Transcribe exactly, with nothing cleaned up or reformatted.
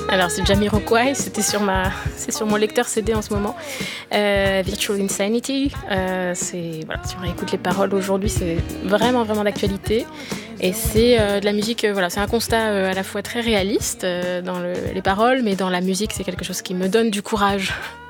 Alors c'est Jamiroquai, c'était sur ma, c'est sur mon lecteur C D en ce moment. Euh, Virtual Insanity, euh, c'est voilà, si on réécoute les paroles aujourd'hui, c'est vraiment vraiment d'actualité. Et c'est euh, de la musique, euh, voilà, c'est un constat euh, à la fois très réaliste euh, dans le, les paroles, mais dans la musique, c'est quelque chose qui me donne du courage.